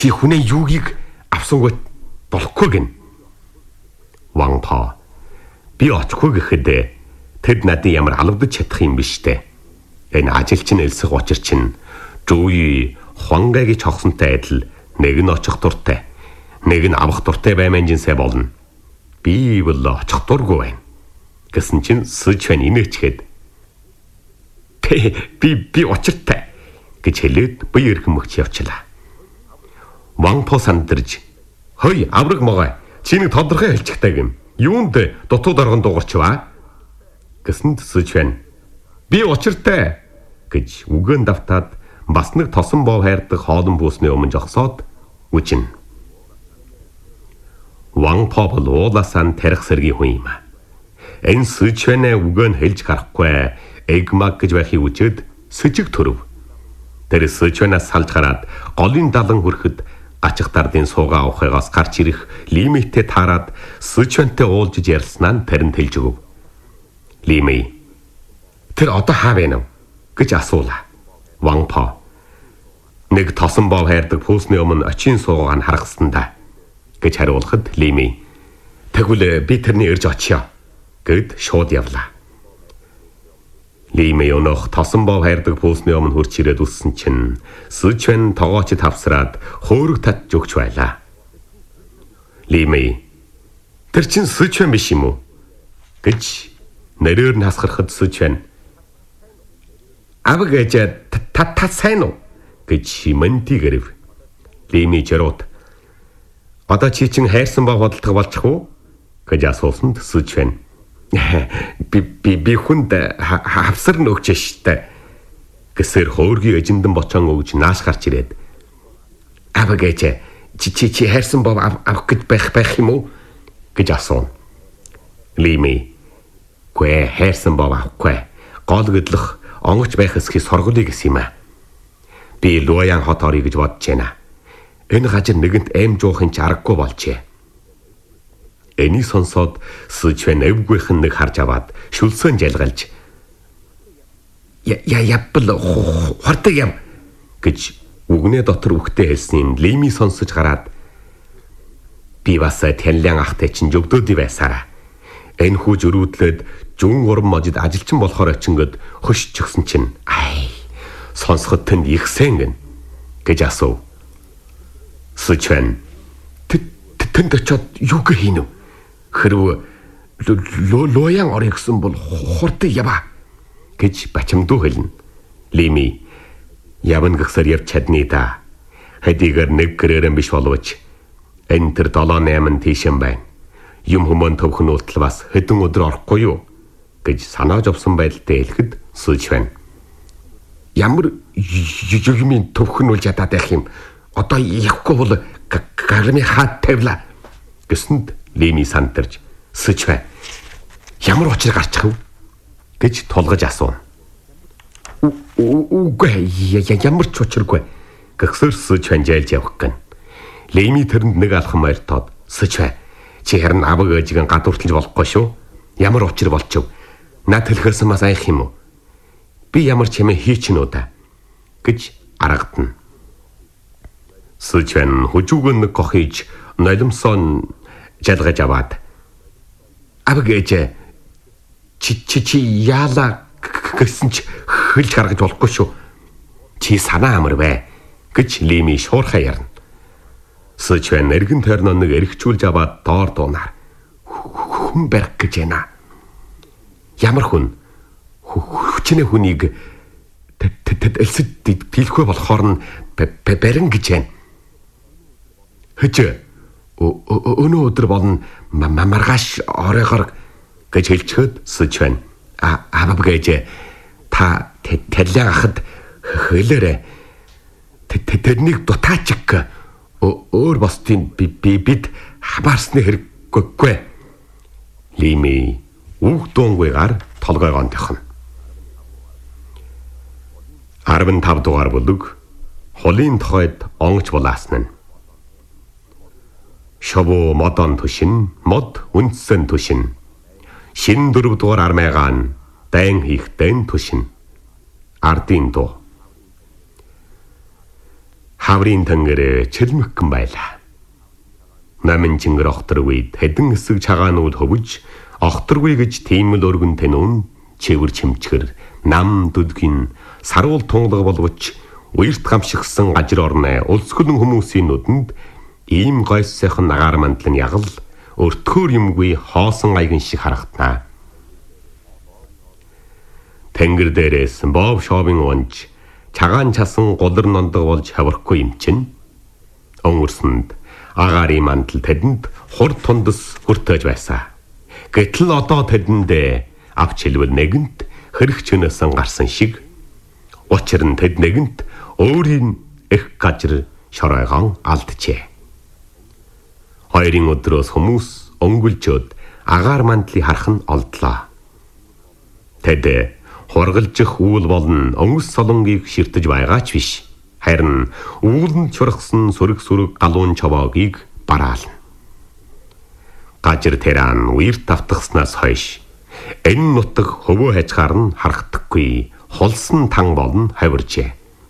хүнээ юугийг авсангүй болохгүй гин. Ванпа би очихгүй гэхэд тэд надад ямар алавдаж чадах юм биш үү? Энэ ажилчин элсэх учир чинь Зүүи Хуангагийн чогсонтой адил нэг нь очих дуртай, нэг нь авах дуртай байман жинсээ болно. Би бол очих дургүй байна. Гэсэн чинь Сычвэн инээчгээд би очиртай гэж хэлээд бие эрхэм мөгч явчлаа. Ванпо сандарж хөөе авраг могой чи нэг тодорхой хэлчихтэй гэм. Юунд дутуу доргон дуурчваа? Гэсэнд Сычвэн би очиртай гэж үгэн давтаад бас нэг тосон бов хайрдаг хоолн бүүсний өмнө жогсоод үжин. Ванпо бол уулаасан тарих сэргийн хүн юм. Энэ Сычвэнэ үгэн хэлж гарахгүй эгмаг гэж байхыг үчээд сэжиг төрөв. Тэр Сычвэнаас салж гараад голын далан хүрэхэд гачих дардын суугаа авахыгаас гарч ирэх Лимитэй таарад Сычвэнтэй уулзж ярилцсанаа нь тэрэнд хэлж өгөв. Лими тэр одоо хаа байна вэ гэж асуулаа. Ванпо нэг тосон бов хайрдаг пүүсний өмнө очин суугааг нь харгасандаа гэж хариулахад Лими тэгвэл би тэрний ирж очиё гэд шууд явлаа. Лими өнөх тосон бов хайрдаг пүүсний өмнө хурч ирээд үссэн чинь Сычвэн тогооч тавсраад хөөрөг татж өгч байлаа. Лими тэр чин Сычвэн биш юм уу гэж нэрээр нь хасгарахад Сычвэн аваг гэж та сайн уу гэж мэнтиг гэрв. Лими жирот одоо чи чин хайрсан ба бодолтог болчих уу гэж асуусанд Сычвэн би хүнд хавсар нөгч штэ гэсэр хөөргийн эжэндэн бочон өгж нааш гарч ирээд аваг гэж чи хайрсан ба авах гэж байх юм уу гэж асуув. Лими гүй хайрсан ба авахгүй гол гэдлэх онгоч байх эсхий сургуулийг гэсэн юм аа. Би Луян хот орё гэж бодож байна. Энэ гажир нэгэнт аим жуухын ч аргагүй болжээ. Энийг сонсоод Сычвэн эвгүйхэн нэг харж аваад шүлсэн жалгалж япбал хордог юм гэж үгнээ дотор үхтэй хэлснийг Лими сонсож гараад би бас Тянлян ахтай чинь жөгдөөд байсараа. Энэ хүү зөрүүдлээд зүүн уран можид ажилчин болохоор очингод хөшчихсэн чинь сонсоход тэнд ихсэн гэн гэж асуув. Сычвэн тэнд очиод юу гэх юм? Хэрв Луян орё гэсэн бол хурд ява гэж бачимдуу хэлнэ. Лими явна гэхсээр явж чадны да. Хэдийгээр нэг гэрээрэн биш боловч энэ тэр 7-8 тийшэн байна. Юм хүмүүн төвхөн уултал бас хэдэн өдөр орохгүй юу гэж санааж овсон байдалтай хэлэхэд Сычвэн ямар юмын төвхөн үл ядаад байх юм одоо явахгүй бол гармын хаад тавила гэсэнд Лими сандарч Сычвэн ямар учир гарчих вэ гэж тулгаж асуув. Үгүй ямар ч учиргүй гэхсээр Сычвэн жайлж явах гэн. Лими тэрэнд нэг алхам ойртоод Сычвэн чи харин аваг ээжийн гадуурталж болохгүй шүү. Ямар учир болчихв? Наад хэлэхээс бас айх юм уу? Би ямар ч юм хийчихнэ үү да гэж аргадна. Сычвэн хүжүүгэн нэг гохиж нулимсон жалгаж аваад аваг ээж чи яала гэсэн ч хэлж гаргаж болохгүй шүү. Чи санаа амар бай гэж Лими шуурхаа ярна. Сычвэн эргэн тойрноо нэг эргчүүлж аваад доор дуунаар хүн барих гэж байна. Ямар хүн? Хүчнээ хүнийг элсэд дийлэхгүй болохоор нь барин гэж байна. Хөж өнөө өдөр болно маргааш оройгоор гэж хэлчихээд Сычвэн аваг гэж та Тянлян ахад хэлээрэ тэрнийг дутаачих өөр босдын бид хамаарсны хэрэггүй. Лими үг дунгүйгаар толгойгоо тахна. 15 дугаар бүлэг холын тохойд онгоч булаасна. Шовоо модон түшин мод үндсэн түшин шин 4 дугаар армайгаан дайн хийхтэн түшин ардын дуу. Хаврын тэнгэр чэлмэгхэн байлаа. Намын чингэр охтор үед хэдэн эсэг чагаанууд хөвж охторгүй гэж тийм л өргөн тэнүүн чивэр чимчгэр нам дүдгин саруул тунгалга болгоч уярт гамшигсан гажир орны улсгөлн хүмүүсийн нүдэнд ийм гойс сайхан нагаар мандал нь ягал өртгөр юмгүй хоосон айган шиг харагдана. Тэнгэр дээрээс бов шоовын унж чагаан часан голор нондог болж хаврахгүй юм чинь. Өнгөрсөнд агаарын мандал тэдэнд хур тундас хүртэж байсан. Гэтэл одоо тэдэндээ авч хэлвэл нэгэнт хэрэг чөнөөсөн гарсан шиг. Учир нь тэд нэгэнт өөрийн их гажир шоройгон алджээ. Хоёрын өдрөөс хүмүүс өнгөлжөөд агаар мандлыг харах нь олдлоо. Тэд хургалжих үйл болон өнгөс солонгийг ширтэж байгаач биш. Харин үүлэн чургасан сүрэг галуун чаваагийг бараална. Гажир тэран уярт автгснаас хойш энэ нутаг хөвөө хажгаар нь харагдахгүй холсон тан болон хавиржээ.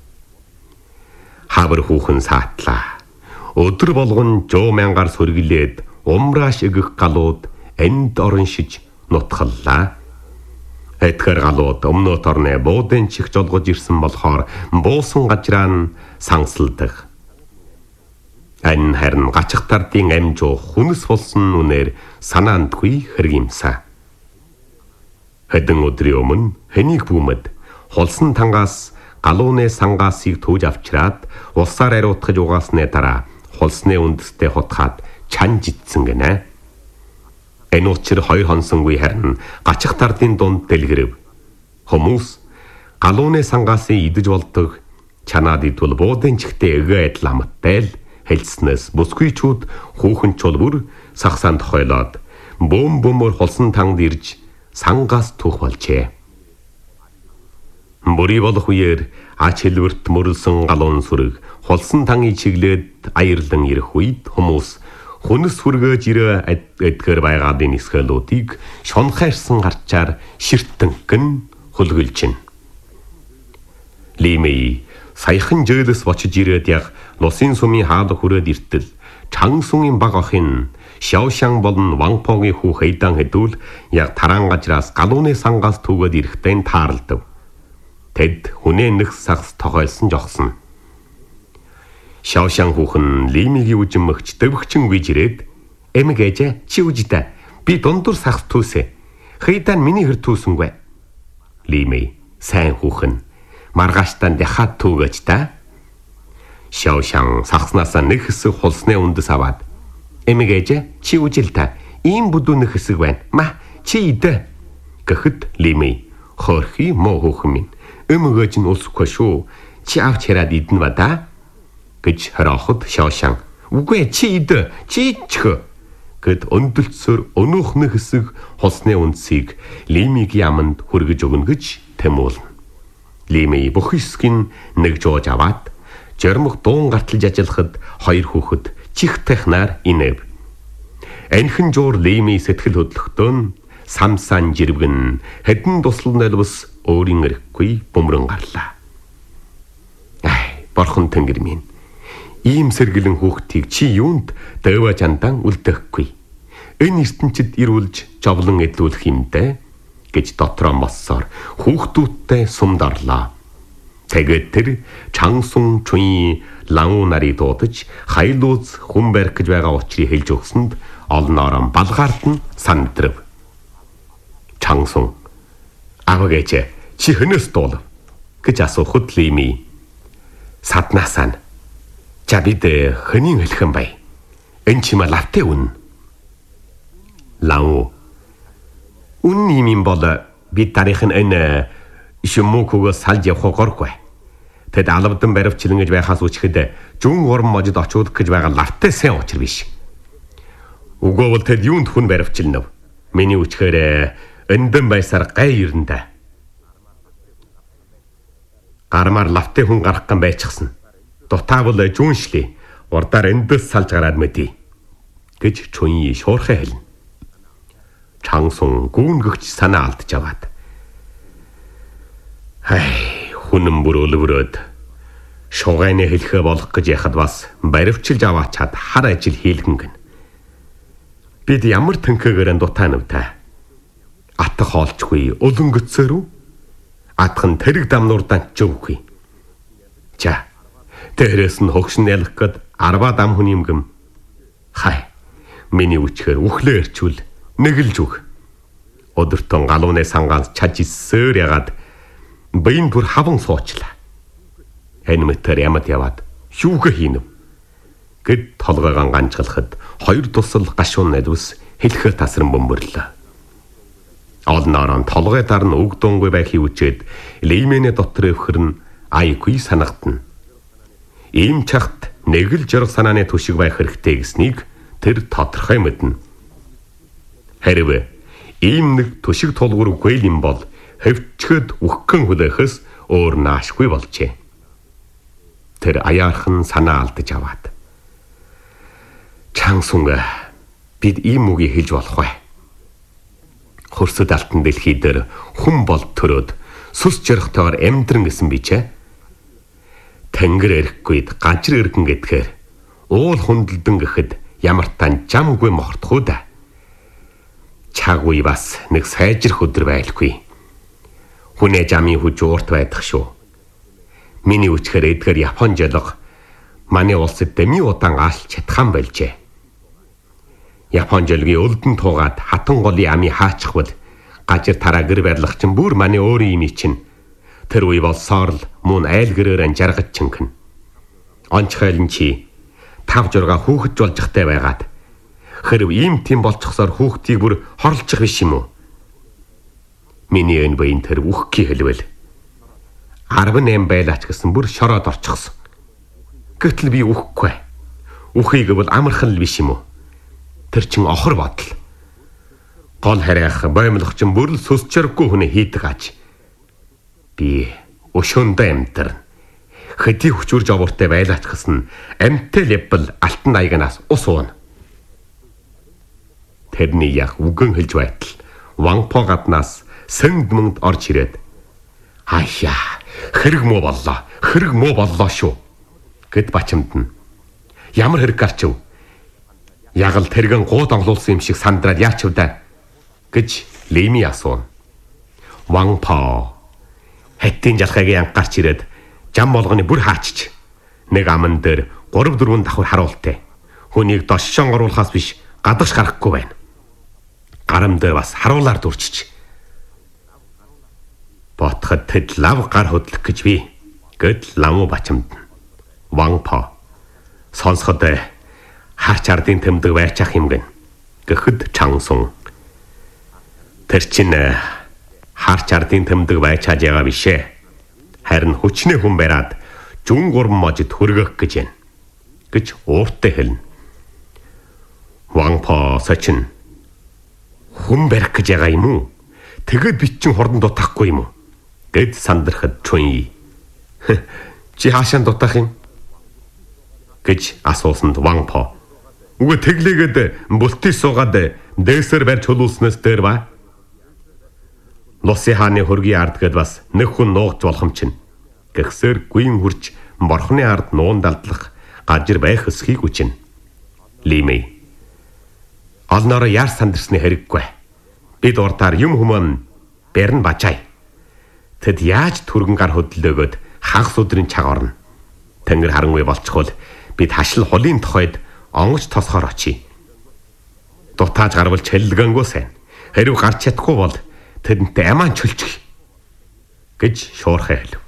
Хавар хүүхэн саатлаа. Өдөр болгон 100 мянгаар сөргилээд умрааш игэх галууд энд орон шиж нутгаллаа. Эдгээр галууд өмнөд орны буудын чих жолгож ирсэн болохоор буусан гажраа нь сансалдаг. Энэ харин гачих тардын амжуу хүнс болсон үнээр санаандгүй хэрэг юмсаа. Хэдэн өдрийн өмнө хэнийг бүүмэд холсон тангаас галууны сангаасыг төөж авчираад улсаар ариутгаж угаасны дараа холсны үндэстэй хотхаад чанж итсэн гинэ. Энэ учир хоёр хонсонгүй харин гачих тардын дунд дэлгэрэв. Хүмүүс галууны сангаасын идэж болдог чанаад идвэл буудын чихтэй эгэ адил амттай л хэлснээс бүсгүйчүүд хүүхэн чулбүр сахсан тохойлоод бөмбөмөр холсон танд ирж сангаас түүх болжээ. Бүрий болох үеэр ач хэлбэрт мөрлсөн галуун сүрэг холсон таныг чиглээд аярлан ирэх үед хүмүүс хүнс хүргэж ирээ эдгээр байгаадын нисгэлүүдийг шонхайрсан гарчаар ширтэнхэн хөлгөлжин. Лимей саяхан жөөлөс бочиж ирээд яг нусын сумын хаалга хүрээд иртэл Чангсунгийн баг охин Шаошан болон Ванпогийн хүү хайдан хэдүүл яг таран гажраас галууны сангаас түүгээд ирэхтэй таарлав. Тэд хүнээ нэг сагс тохойлсон жогсон. Шаошан хүүхэн Лимигийн үжин мөгч дөвөгчин гүйж ирээд эмэг ээжээ чи үжидэ би дундуур сагс түүсэ. Хайдан миний хэр түүсэнгүй. Лими сайн хүүхэн маргааштай дахиад түүгэж та. Шаошан сагснасаа нэг хэсэг холсны үндэс аваад эмэг ээжээ чи үжил та ийм бүдүүн нэг хэсэг байна. Ма чи идэ гэхэд Лими хөрхи муу хүүхэн минь эмэг ээж нь улсгүй шүү. Чи авч хараад идэн ба да гэж хараахад Шаошан үгүй чи идэ чи ичхэ гэд өндөлцөөр өнөөхнө хэсэг холсны үндсийг Лимигийн аманд хүргэж өгнө гэж тэмүүлнэ. Лими бүх хэсгийг нэг жууж аваад жормог дуун гарталж ажиллахад хоёр хүүхэд чих технаар инэв. Энхэн жуур Лими сэтгэл хөдлөختөө самсан жирвгэн хэдэн туслан нулбус өөрийн эрэхгүй бөмрөн гарлаа. Борхон тэнгэр минь ийм сэргэлэн хүүхдийг чи юунд дэва жандан үлдэхгүй. Энэ ертөнцид ирүүлж жовлон эдлүүлэх юмдэ гэж дотроо моссоор хүүхдүүдтэй сумд орлоо. Тэгээд тэр Чангсун чуй лау нарыг дуудаж хайлууз хүн барих гэж байгаа учрыг хэлж өгсөнд олноорон балгаард нь сандрав. Чангсун аваагээч чи хөнөөс дуулав гэж асуухад Лими саднаасан за бид хөнийн хэлхэн бай. Энэ чима лавтэ үн. Лау үн юм бол бид тарихын энэ ишмөөгөөс салж явах горгүй. Тэд алавдан баривчлан гэж байхаас үчихэд жүн урам можид очиод гэж байгаа лавтэ сайн учир биш. Үгүй бол тэд юунд хүн баривчлнав. Миний үчхээр эндэн байсаар гай ирэндэ. Гармаар лавтэ хүн гарах гэн байчихсан. Дутаавал жүншлий урдаар эндээс салж гараад мэдий гэж чуйн шуурхай хэлнэ. Чангсун гүүнгөгч санаа алдж аваад хүнэн бүр өлөврөөд Шугайны хэлхэ болох гэж яхад бас баривчилж аваачаад хар ажил хийлгэн гэн. Бид ямар тэнхээгээр дутаа нүвтэй. Атх хоолчгүй өлөнгөцөөрөө атхан тэрэг дамнуур данчгүй. За тэрээс нь хогшин ялах гээд 10 дам хүн юмгэн. Хай. Миний үчхээр үхлээ эрчүүл нэгэлж өг. Өдөртөн галууны сангаал чаж исээр ягаад байн бүр хаван суучлаа. Энэ мэтэр ямад яваад шүүгэ хийнв. Гэд толгойгоо ганжгалахад хоёр тусал гашуун найдвс хэлхэ тасран бөмбөрлөө. Олноорон толгой дарна үг дунгүй байх хөвчээд леймэнэ дотор өвхөрн айгүй санагдана. Ийм чахт нэг л жирг санааны түшиг байх хэрэгтэй гэснийг тэр тодорхой мэднэ. Хэрвээ ийм нэг түшиг тулгуур үгүй юм бол хөвчгöd үхгэн хүлээхээс өөр наашгүй болжээ. Тэр аяархан санаа алдаж аваад. Чангсунга бид ийм үгийг хэлж болох вэ? Хөрсөд алтан дэлхий дээр хүн бол төрөөд сүс жирхтойгоор амьдран гэсэн бичээ. Тэнгэр эрэхгүйд гажир эргэн гэдгээр уул хүндэлдэн гэхэд ямар тань жамгүй мохортхоо да. Чаггүй бас нэг сайжрах өдөр байлгүй. Хүнээ жамын хүч уурт байдах шүү. Миний үчхээр эдгээр Япон жолго манай улсад дэми удаан алж чадхан болжээ. Япон жолгийн өлдөн туугаад хатан голын амийн хаачхвал гажир тараа гэр барилах чинь бүр манай өөрийн юм чинь. Тэр үе болсоор л мөн айл гэрээр анжаргаж чинхэн. Онцгойлон чи 5-6 хүүхэд болж захтай байгаад хэрв ийм тийм болчихсоор хүүхдийг бүр хорлчих биш юм уу? Миний энэ байн тэр үххий хэлвэл 18 байлаач гэсэн бүр шороод орчихсон. Гэтэл би үхэхгүй. Үхийг бол амархан л биш юм уу? Тэр чин охор бодол. Гол харайх боомлох чин бүр л сүсчэргүй хүнээ хийдэг аж. Би өшөөндөө амтарна. Хэдий хүчүрж овоортой байлаач гэсэн амттай левел алтан аягнаас ус уuna. Тэрний яг үгэн хэлж байтал Ванпо гаднаас сэнд мөнд орж ирээд аяа хэрэг муу боллоо шүү гэд бачимдна. Ямар хэрэг гарчив? Яг л тэргэн гууд оглуулсан юм шиг сандраад яачв да гэж Леми асуув. Ванпо хэттийн жалхайг анх гарч ирээд жам болгоны бүр хаачиж нэг аман дээр 3-4 давхар харуултай. Хүнийг дошшон оруулахаас биш гадагш гарахгүй байна. Гарам дээр бас харуулаар дүрчиж. Ботход тэд лав гар хөдлөх гэж би гэд ламу бачимдна. Ванпо сонсоход харч ардын тэмдэг байрчах юм гэн гэхэд Чангсун тэр чин харч ардын тэмдэг байчааж байгаа бишээ. Харин хүчнээ хүн бариад жүн гурван можид хөргөх гэж байна гэж ууртай хэлнэ. Ванпо сочин хүн барих гэж байгаа юм уу? Тэгэд бит чин хордон дутахгүй юм уу? Гэд сандрахад Чуньи. Чи хаашаа дутах юм? гэж асуусанд Ванпо. Үгүй тэглээгээд бултий суугаад дээсээр барьж хөлүүлснээс дээр ба. Лоси хааны хөргийн ард гэд бас нэг хүн нуугч болох юм чинь. Гэгсээр гүйн хурж борхны ард нуун далдлах гажир байх эсхийг үчин. Лими. Олноороо яар сандарсны хэрэггүй. Бид уртаар юм хүмүүн бэрн бачай. Тэд яаж түргэн гар хөдлөөгөөд хагас өдрийн цаг орно. Тэнгэр харангүй болчихвол бид хашил хулын тохойд онгоч тосгоор очие. Дутааж гарвал чэллэгэнгүй сайн. Хэрв гарч чадахгүй бол тэдэнтэй аман чөлчих гэж шуурхай хэлв.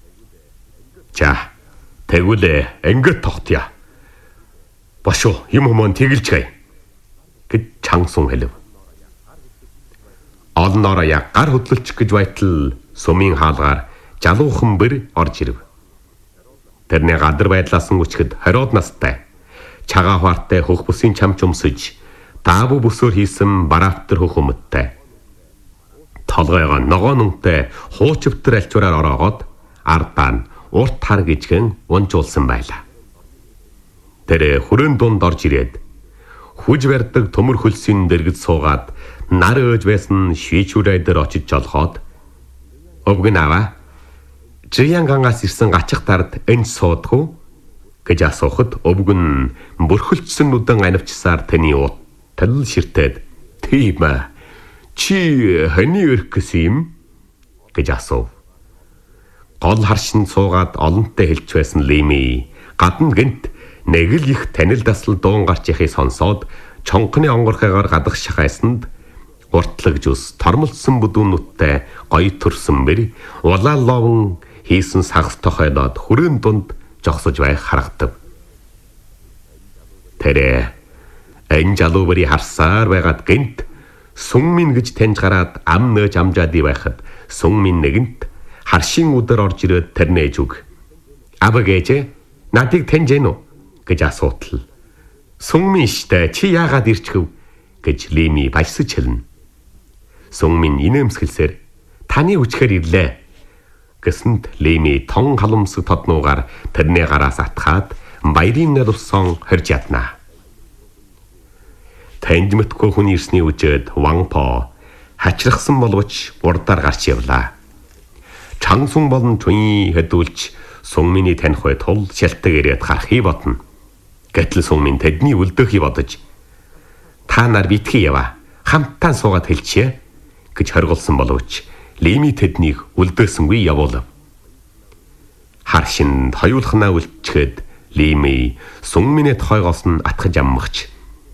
За тэгвэл ингээд тогтъё. Бошоо юм хүмүүн тэгэлж гай гэж Чангсун хэлв. Олноороо яг гар хөдлөлчих гэж байтал сумын хаалгаар жалуухан бэр орж ирв. Тэрний гадар байдлаас нь үчгэд 20-од настай чагаа хуартай хөх бүсийн чамч өмсөж даабу бүсөөр хийсэн бараавтар хөх өмдтэй. Толгойгоо ногоо нүнтэй хуучвтар альчураар ороогоод ардаа нь урт хар гижгэн унжуулсан байлаа. Тэр хүрэн дунд орж ирээд хүж барьдаг төмөр хөлсийн дэргэд суугаад нар өөж байсан шийчүүрэй дээр очиж жолохоод өвгөн аваа Жиянганаас ирсэн гачих дард энэ суудгүй гэж асуухад өвг нь бүрхэлжсэн нүдэн анивчсаар тэний утал ширтээд тийм ээ чи ханы өрх гэсэн юм гэж асуув. Гол харшин суугаад олонтой хэлж байсан Лими гадна гэнт нэг л их танил дасал дуун гарч яхийг сонсоод чонгоны онгорхойгоор гадах шахайсанд уртлагж ус тормолцсон бүдүүнүүдтэй гоё төрсөн бэр улаалловн хийсэн сагс тохойдоод хүрээний дунд жогсож байх харагдав. Тэрэ энэ жалууврыг харсаар байгаад гэнт Сүнмин гэж таньж гараад ам нөөж амжаади байхад Сүнмин нэгэнт харшийн өдөр орж ирээд тэрнээж үг. Абаг ээжээ надыг таньж гэнэ үү гэж асуутал. Сүнмин штэ чи яагаад ирчихв гэж Лими баясаж хэлнэ. Сүнмин инээмсгэлсээр таны хүчээр ирлээ гэсэнд Лими тон халамсаг тоднуугаар тэрний гараас атгаад баярын нэлвсэн хорж яднаа. Таньж мэдгүй хүн ирсний үжээд Ванпо хачирхсан боловч урдаар гарч явлаа. Чангсун болон түний хэдүүлж Сүнминий таних бай тул шалтаг ирээд гарахыг бодно. Гэтэл Сүнмин тэдний үлдэхийг бодож та нар битгий яваа хамтдаа суугаад хэлчихье гэж хоригдсан боловч Лими тэднийг үлдээсэнгүй явуулав. Харшинд хоёулахнаа үлчгээд Лими Сүнминий тохойгоос нь атгаж аммагч.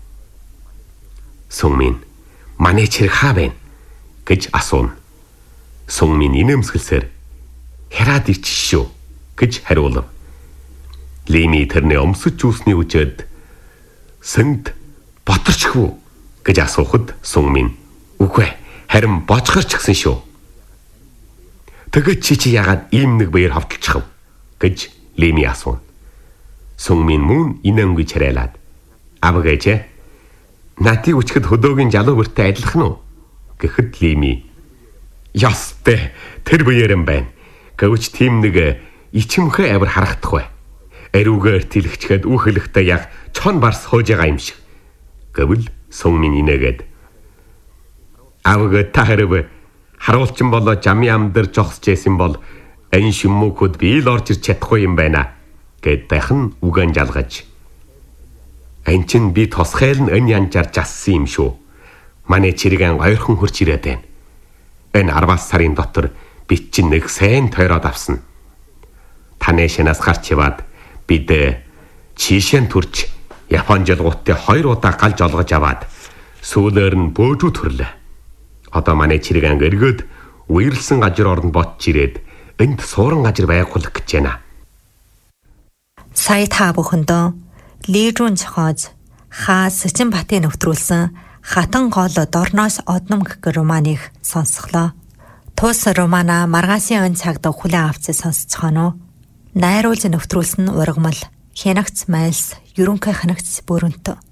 Сүнмин манай чирэг хаа байна гэж асууна. Сүнмин инээмсгэлсээр хараад ирчих шүү гэж хариулав. Лими тэрний өмсөж юусны үжээд сэнд боторчгүй гэж асуухад Сүнмин үгүй харин бочгорч гсэн шүү. Тэгээд чи яагаад ийм нэг баяр хавталчихв гэж Лими асууна. Сүнмин мөн инээмгүйж хариалаад абаг ээжээ надыг үчгэд хөдөөгийн жалуу бүртээ адилхан уу гэхэд Лими ястэй тэр баярэн байна. Гэвч тийм нэг ичимхэ авир харагдах бай. Ариугаар тэлэгчгээд үхэлэхтэй яг чон барс хөөж байгаа юм шиг. Гэвэл Сүнмин инээгээд аваг та хэрэг харуулчин болоо жами амдэр жогсож байсан бол энэ шимүүхүүд би л орж ирч чадахгүй юм байна гэд дахин үгэн жалгаж. Эн чин би тосхайл нь энэ янжаар жассан юм шүү. Манай чирэгэн ойрхон хурж ирээд байна. Энэ 10 сарын дотор би чинь нэг сайн тойроод авсан. Таны шинаас гарч яваад бид чишэн төрж Япон жалгууттай 2 удаа галж олгож аваад сүүлээр нь бөөжүү төрлөө. Одоо манай чирэгэн эргөөд үерлсэн газар оронд ботж ирээд энд суурин газар байгуулах гэж байна. Сая та бүхэндээ Лижун зохиож Хаа Сэцэнбатын нэвтрүүлсэн Хатан гол дорноос одномг гэх романыг сонсголоо. Тус романа маргасын өн цагт хүлээн авч сонсцохоно. Найруулж нэвтрүүлсэн ургамал Хянагц Майлс ерөнхий ханагц бүрэнтө.